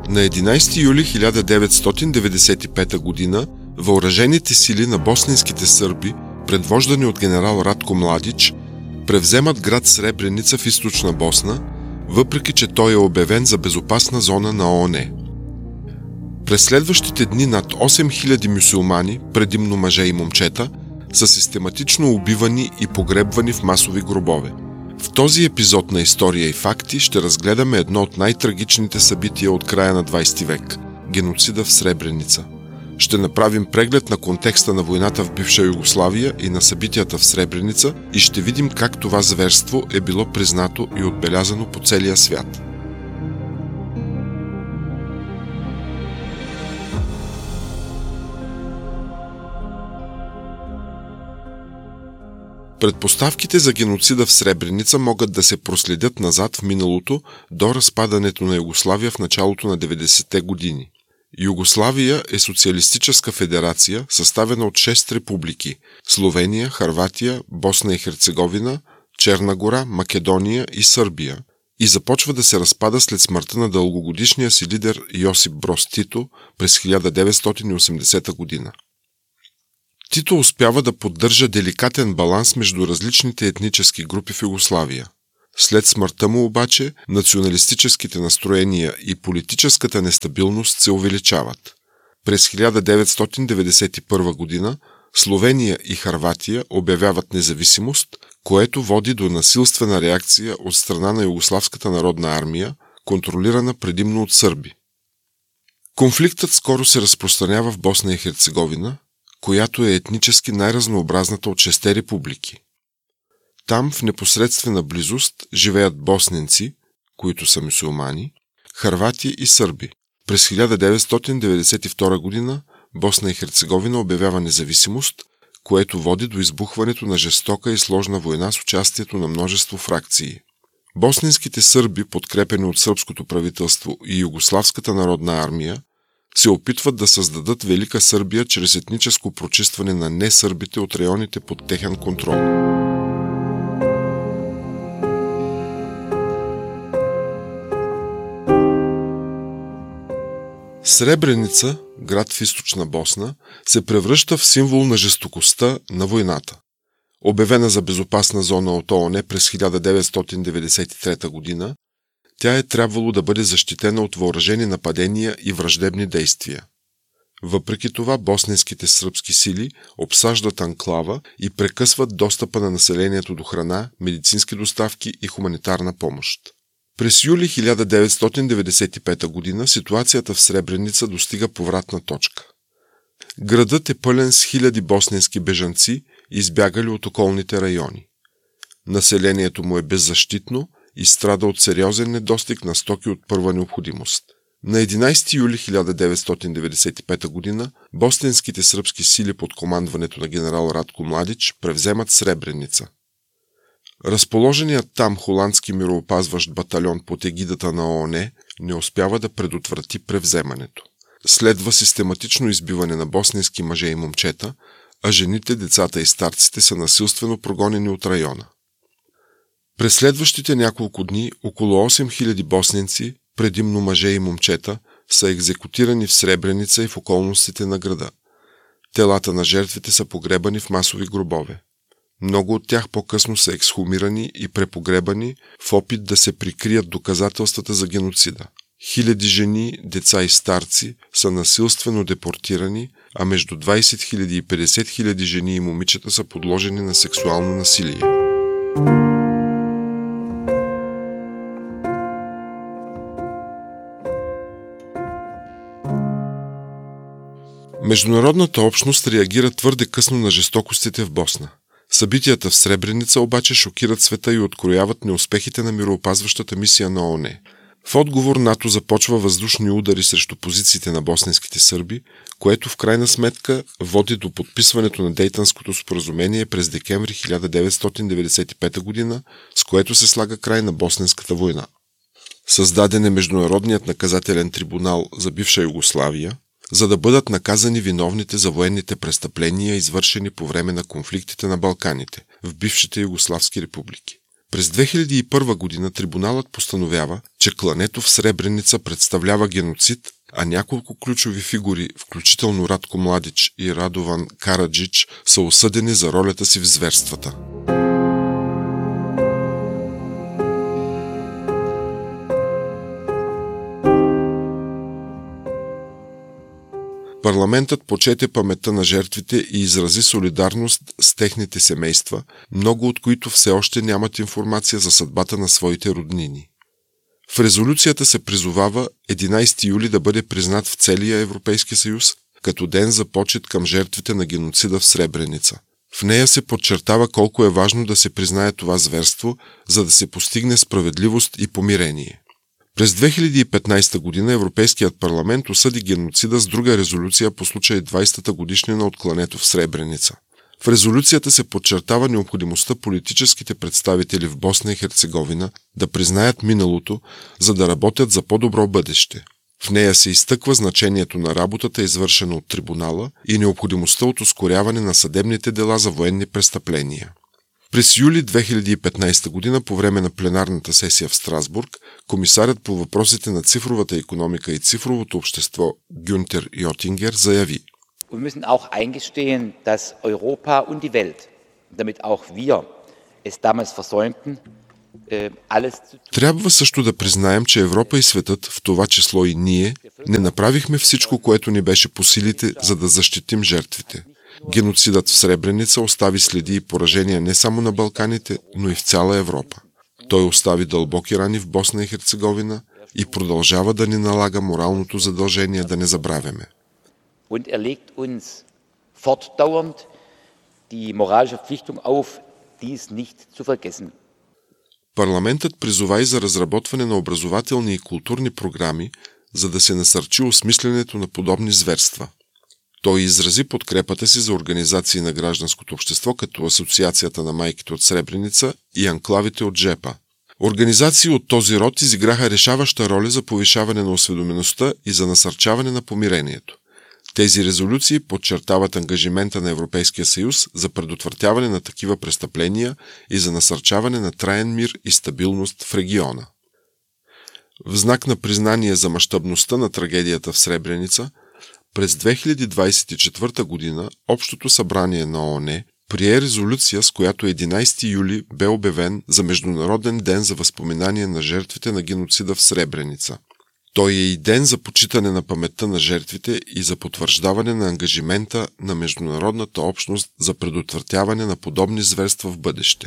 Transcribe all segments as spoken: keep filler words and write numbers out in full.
На единайсети юли хиляда деветстотин деветдесет и пета година въоръжените сили на босненските сърби, предвождани от генерал Ратко Младич, превземат град Сребреница в източна Босна, въпреки че той е обявен за безопасна зона на ООН. През следващите дни над осем хиляди мюсюлмани, предимно мъже и момчета, са систематично убивани и погребвани в масови гробове. В този епизод на История и факти ще разгледаме едно от най-трагичните събития от края на двайсети век – геноцида в Сребреница. Ще направим преглед на контекста на войната в бивша Югославия и на събитията в Сребреница и ще видим как това зверство е било признато и отбелязано по целия свят. Предпоставките за геноцида в Сребреница могат да се проследят назад в миналото до разпадането на Югославия в началото на деветдесетте години. Югославия е социалистическа федерация, съставена от шест републики – Словения, Хърватия, Босна и Херцеговина, Черна гора, Македония и Сърбия, и започва да се разпада след смъртта на дългогодишния си лидер Йосип Броз Тито през хиляда деветстотин и осемдесета година. Тито успява да поддържа деликатен баланс между различните етнически групи в Югославия. След смъртта му обаче, националистическите настроения и политическата нестабилност се увеличават. През хиляда деветстотин деветдесет и първа година Словения и Хърватия обявяват независимост, което води до насилствена реакция от страна на Югославската народна армия, контролирана предимно от сърби. Конфликтът скоро се разпространява в Босна и Херцеговина, която е етнически най-разнообразната от шесте републики. Там в непосредствена близост живеят босненци, които са мюсюлмани, хървати и сърби. През хиляда деветстотин деветдесет и втора година Босна и Херцеговина обявява независимост, което води до избухването на жестока и сложна война с участието на множество фракции. Босненските сърби, подкрепени от сръбското правителство и Югославската народна армия, се опитват да създадат Велика Сърбия чрез етническо прочистване на несърбите от районите под техен контрол. Сребреница, град в източна Босна, се превръща в символ на жестокостта на войната. Обявена за безопасна зона от ООН през хиляда деветстотин деветдесет и трета година, тя е трябвало да бъде защитена от въоръжени нападения и враждебни действия. Въпреки това, босненските сръбски сили обсаждат анклава и прекъсват достъпа на населението до храна, медицински доставки и хуманитарна помощ. През юли хиляда деветстотин деветдесет и пета година ситуацията в Сребреница достига повратна точка. Градът е пълен с хиляди босненски бежанци, избягали от околните райони. Населението му е беззащитно и страда от сериозен недостиг на стоки от първа необходимост. На единайсети юли хиляда деветстотин деветдесет и пета година босненските сръбски сили под командването на генерал Ратко Младич превземат Сребреница. Разположеният там холандски мироопазващ батальон под егидата на ООН не успява да предотврати превземането. Следва систематично избиване на босненски мъже и момчета, а жените, децата и старците са насилствено прогонени от района. През следващите няколко дни около осем хиляди босненци, предимно мъже и момчета, са екзекутирани в Сребреница и в околностите на града. Телата на жертвите са погребани в масови гробове. Много от тях по-късно са ексхумирани и препогребани в опит да се прикрият доказателствата за геноцида. Хиляди жени, деца и старци са насилствено депортирани, а между двайсет хиляди и петдесет хиляди жени и момичета са подложени на сексуално насилие. Международната общност реагира твърде късно на жестокостите в Босна. Събитията в Сребреница обаче шокират света и открояват неуспехите на мироопазващата мисия на ООН. В отговор НАТО започва въздушни удари срещу позициите на босненските сърби, което в крайна сметка води до подписването на Дейтънското споразумение през декември хиляда деветстотин деветдесет и пета година, с което се слага край на Босненската война. Създаден е Международният наказателен трибунал за бивша Югославия, за да бъдат наказани виновните за военните престъпления, извършени по време на конфликтите на Балканите, в бившите югославски републики. През две хиляди и първа година трибуналът постановява, че клането в Сребреница представлява геноцид, а няколко ключови фигури, включително Радко Младич и Радован Караджич, са осъдени за ролята си в зверствата. Парламентът почете паметта на жертвите и изрази солидарност с техните семейства, много от които все още нямат информация за съдбата на своите роднини. В резолюцията се призовава единайсети юли да бъде признат в целия Европейски съюз като ден за почит към жертвите на геноцида в Сребреница. В нея се подчертава колко е важно да се признае това зверство, за да се постигне справедливост и помирение. През две хиляди и петнайсета година Европейският парламент осъди геноцида с друга резолюция по случай двайсетата годишнина от клането в Сребреница. В резолюцията се подчертава необходимостта политическите представители в Босна и Херцеговина да признаят миналото, за да работят за по-добро бъдеще. В нея се изтъква значението на работата, извършена от трибунала, и необходимостта от ускоряване на съдебните дела за военни престъпления. През юли две хиляди и петнайсета година, по време на пленарната сесия в Страсбург, комисарят по въпросите на цифровата икономика и цифровото общество Гюнтер Йотингер заяви: Wir müssen auch eingestehen, dass Europa und die Welt, damit auch wir es damals versäumten, alles zu tun. Трябва също да признаем, че Европа и светът, в това число и ние, не направихме всичко, което ни беше по силите, за да защитим жертвите. Геноцидът в Сребреница остави следи и поражения не само на Балканите, но и в цяла Европа. Той остави дълбоки рани в Босна и Херцеговина и продължава да ни налага моралното задължение да не забравяме. Und er legt uns fortdauernd die moralische Verpflichtung auf, dies nicht zu vergessen. Парламентът призова и за разработване на образователни и културни програми, за да се насърчи осмисленето на подобни зверства. Той изрази подкрепата си за организации на гражданското общество, като Асоциацията на майките от Сребреница и анклавите от Жепа. Организации от този род изиграха решаваща роля за повишаване на осведомеността и за насърчаване на помирението. Тези резолюции подчертават ангажимента на Европейския съюз за предотвратяване на такива престъпления и за насърчаване на траен мир и стабилност в региона. В знак на признание за мащабността на трагедията в Сребреница, през две хиляди двайсет и четвърта година Общото събрание на ООН прие резолюция, с която единайсети юли бе обявен за Международен ден за възпоминание на жертвите на геноцида в Сребреница. Той е и ден за почитане на паметта на жертвите и за потвърждаване на ангажимента на международната общност за предотвратяване на подобни зверства в бъдеще.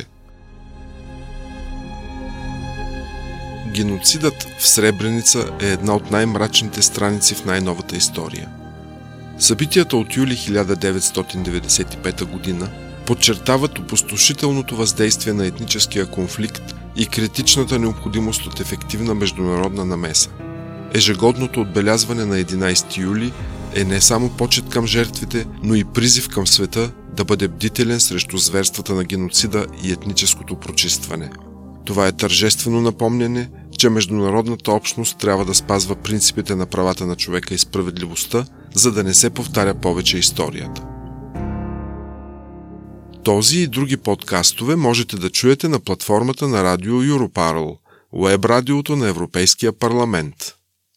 Геноцидът в Сребреница е една от най-мрачните страници в най-новата история. Събитията от юли хиляда деветстотин деветдесет и пета година подчертават опустошителното въздействие на етническия конфликт и критичната необходимост от ефективна международна намеса. Ежегодното отбелязване на единайсети юли е не само почит към жертвите, но и призив към света да бъде бдителен срещу зверствата на геноцида и етническото прочистване. Това е тържествено напомняне, че международната общност трябва да спазва принципите на правата на човека и справедливостта, за да не се повтаря повече историята. Този и други подкастове можете да чуете на платформата на Радио Europarl, уеб-радиото на Европейския парламент.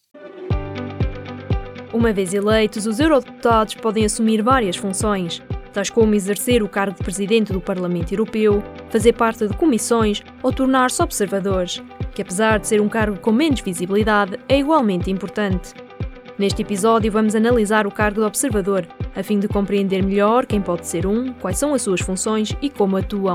Uma vez eleitos, os eurodeputados podem assumir várias funções, tais como exercer o cargo de presidente do Parlamento Europeu, fazer parte de comissões ou tornar-se observadores, que apesar de ser um cargo com menos visibilidade, é igualmente importante. Neste episódio vamos analisar o cargo de observador, a fim de compreender melhor quem pode ser um, quais são as suas funções e como atuam.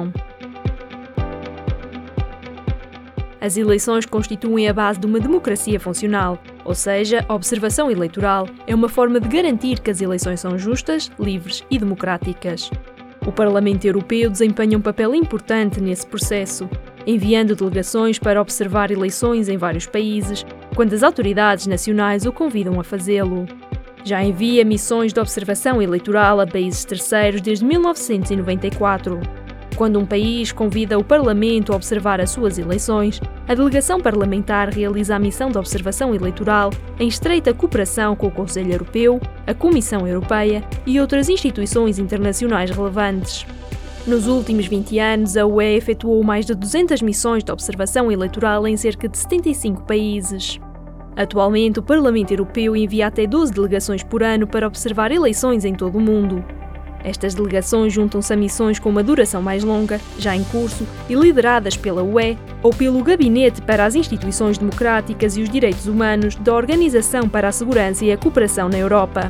As eleições constituem a base de uma democracia funcional, ou seja, a observação eleitoral é uma forma de garantir que as eleições são justas, livres e democráticas. O Parlamento Europeu desempenha um papel importante nesse processo, enviando delegações para observar eleições em vários países, quando as autoridades nacionais o convidam a fazê-lo. Já envia missões de observação eleitoral a países terceiros desde mil novecentos e noventa e quatro. Quando um país convida o Parlamento a observar as suas eleições, a delegação parlamentar realiza a missão de observação eleitoral em estreita cooperação com o Conselho Europeu, a Comissão Europeia e outras instituições internacionais relevantes. Nos últimos vinte anos, a U E efetuou mais de duzentas missões de observação eleitoral em cerca de setenta e cinco países. Atualmente, o Parlamento Europeu envia até doze delegações por ano para observar eleições em todo o mundo. Estas delegações juntam-se a missões com uma duração mais longa, já em curso, e lideradas pela U E ou pelo Gabinete para as Instituições Democráticas e os Direitos Humanos da Organização para a Segurança e a Cooperação na Europa.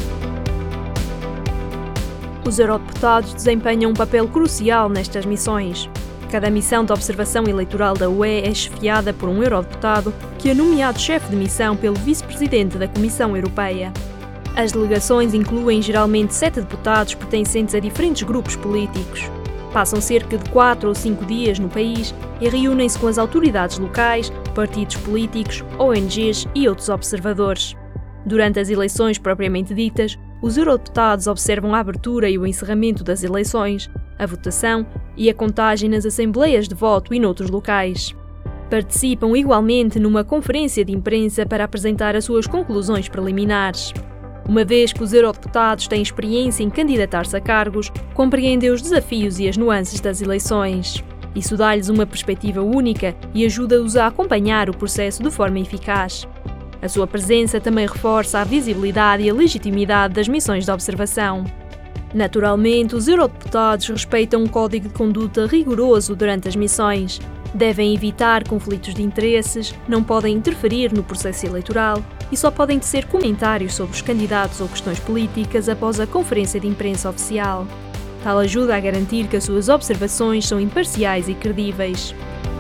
Os eurodeputados desempenham um papel crucial nestas missões. Cada missão de observação eleitoral da U E é chefiada por um eurodeputado, que é nomeado chefe de missão pelo vice-presidente da Comissão Europeia. As delegações incluem geralmente sete deputados pertencentes a diferentes grupos políticos. Passam cerca de quatro ou cinco dias no país e reúnem-se com as autoridades locais, partidos políticos, O N Gs e outros observadores. Durante as eleições propriamente ditas, os eurodeputados observam a abertura e o encerramento das eleições, a votação e a contagem nas assembleias de voto e noutros locais. Participam igualmente numa conferência de imprensa para apresentar as suas conclusões preliminares. Uma vez que os eurodeputados têm experiência em candidatar-se a cargos, compreendem os desafios e as nuances das eleições. Isso dá-lhes uma perspectiva única e ajuda-os a acompanhar o processo de forma eficaz. A sua presença também reforça a visibilidade e a legitimidade das missões de observação. Naturalmente, os eurodeputados respeitam um código de conduta rigoroso durante as missões. Devem evitar conflitos de interesses, não podem interferir no processo eleitoral e só podem tecer comentários sobre os candidatos ou questões políticas após a conferência de imprensa oficial. Tal ajuda a garantir que as suas observações são imparciais e credíveis.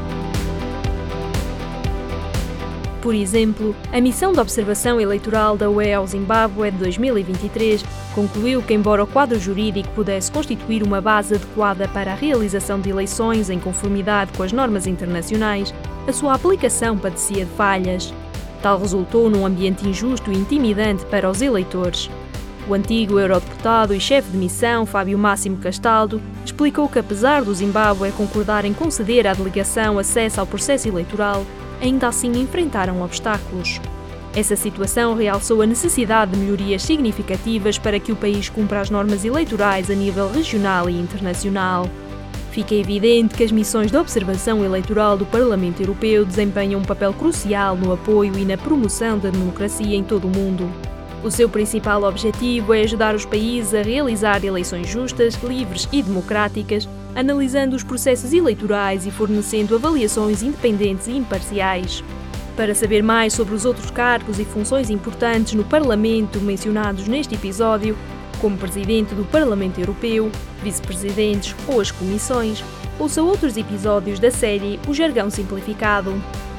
Por exemplo, a missão de observação eleitoral da U E ao Zimbábue de dois mil e vinte e três concluiu que, embora o quadro jurídico pudesse constituir uma base adequada para a realização de eleições em conformidade com as normas internacionais, a sua aplicação padecia de falhas. Tal resultou num ambiente injusto e intimidante para os eleitores. O antigo eurodeputado e chefe de missão, Fábio Máximo Castaldo, explicou que, apesar do Zimbábue concordar em conceder à delegação acesso ao processo eleitoral, ainda assim enfrentaram obstáculos. Essa situação realçou a necessidade de melhorias significativas para que o país cumpra as normas eleitorais a nível regional e internacional. Fica evidente que as missões de observação eleitoral do Parlamento Europeu desempenham um papel crucial no apoio e na promoção da democracia em todo o mundo. O seu principal objetivo é ajudar os países a realizar eleições justas, livres e democráticas, analisando os processos eleitorais e fornecendo avaliações independentes e imparciais. Para saber mais sobre os outros cargos e funções importantes no Parlamento mencionados neste episódio, como Presidente do Parlamento Europeu, Vice-Presidentes ou as Comissões, ouça outros episódios da série O Jargão Simplificado.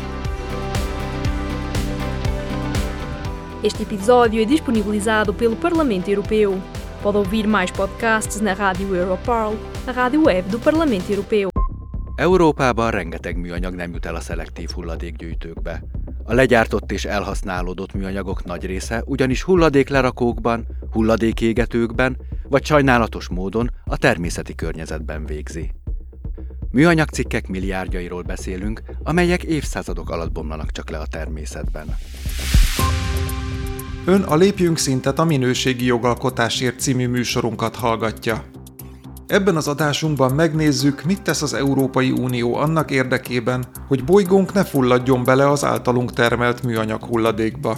Este episódio é disponibilizado pelo Parlamento Europeu. Pode ouvir mais podcasts na Rádio Europarl, a rádio web do Parlamento Europeu. Európában rengeteg műanyag nem jut el a szelektív hulladékgyűjtőkbe. A legyártott és elhasználódott műanyagok nagy része ugyanis hulladéklerakókban, hulladékégetőkben vagy sajnálatos módon a természeti környezetben végzi. Műanyagcikkek milliárdjairól beszélünk, amelyek évszázadok alatt bomlanak csak le a természetben. Ön a Lépjünk szintet a minőségi jogalkotásért című műsorunkat hallgatja. Ebben az adásunkban megnézzük, mit tesz az Európai Unió annak érdekében, hogy bolygónk ne fulladjon bele az általunk termelt műanyag hulladékba.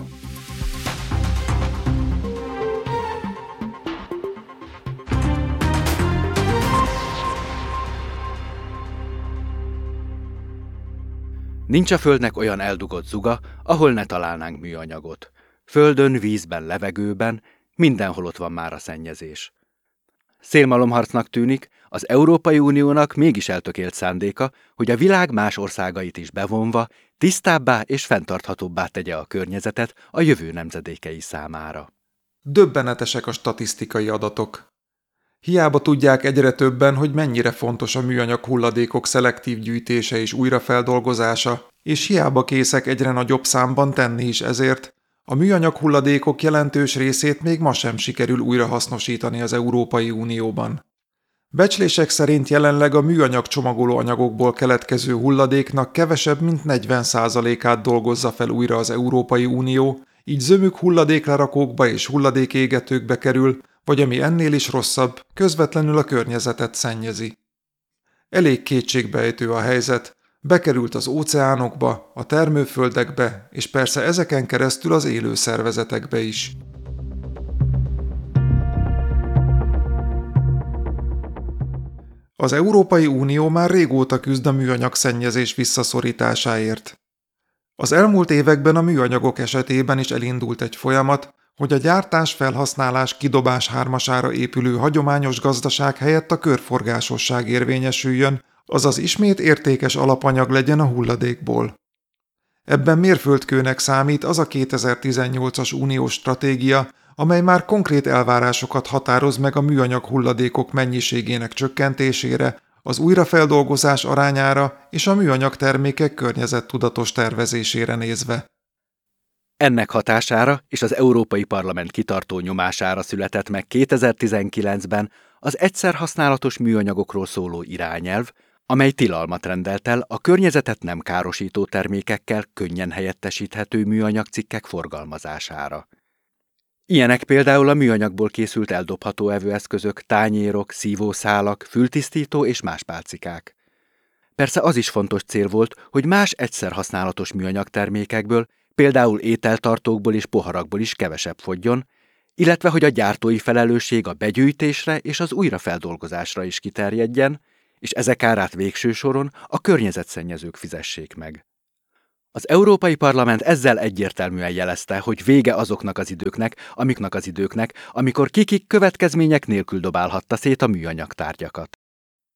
Nincs a Földnek olyan eldugott zuga, ahol ne találnánk műanyagot. Földön, vízben, levegőben, mindenhol ott van már a szennyezés. Szélmalomharcnak tűnik, az Európai Uniónak mégis eltökélt szándéka, hogy a világ más országait is bevonva tisztábbá és fenntarthatóbbá tegye a környezetet a jövő nemzedékei számára. Döbbenetesek a statisztikai adatok. Hiába tudják egyre többen, hogy mennyire fontos a műanyag hulladékok szelektív gyűjtése és újrafeldolgozása, és hiába készek egyre nagyobb számban tenni is ezért, a műanyag hulladékok jelentős részét még ma sem sikerül újrahasznosítani az Európai Unióban. Becslések szerint jelenleg a műanyag csomagoló anyagokból keletkező hulladéknak kevesebb mint negyven százalékát dolgozza fel újra az Európai Unió, így zömük hulladéklerakókba és hulladékégetőkbe kerül, vagy ami ennél is rosszabb, közvetlenül a környezetet szennyezi. Elég kétségbeejtő a helyzet, bekerült az óceánokba, a termőföldekbe, és persze ezeken keresztül az élő szervezetekbe is. Az Európai Unió már régóta küzd a műanyag szennyezés visszaszorításáért. Az elmúlt években a műanyagok esetében is elindult egy folyamat, hogy a gyártás-felhasználás kidobás hármasára épülő hagyományos gazdaság helyett a körforgásosság érvényesüljön, azaz ismét értékes alapanyag legyen a hulladékból. Ebben mérföldkőnek számít az a kétezer-tizennyolcas uniós stratégia, amely már konkrét elvárásokat határoz meg a műanyag hulladékok mennyiségének csökkentésére, az újrafeldolgozás arányára és a műanyag termékek környezettudatos tervezésére nézve. Ennek hatására és az Európai Parlament kitartó nyomására született meg kétezer-tizenkilencben az egyszerhasználatos műanyagokról szóló irányelv, amely tilalmat rendelt el a környezetet nem károsító termékekkel könnyen helyettesíthető műanyagcikkek forgalmazására. Ilyenek például a műanyagból készült eldobható evőeszközök, tányérok, szívószálak, fültisztító és más pálcikák. Persze az is fontos cél volt, hogy más egyszerhasználatos műanyagtermékekből, például ételtartókból és poharakból is kevesebb fogjon, illetve hogy a gyártói felelősség a begyűjtésre és az újrafeldolgozásra is kiterjedjen, és ezek árát végső soron a környezetszennyezők fizessék meg. Az Európai Parlament ezzel egyértelműen jelezte, hogy vége azoknak az időknek, amiknek az időknek, amikor kikik következmények nélkül dobálhatta szét a műanyag tárgyakat.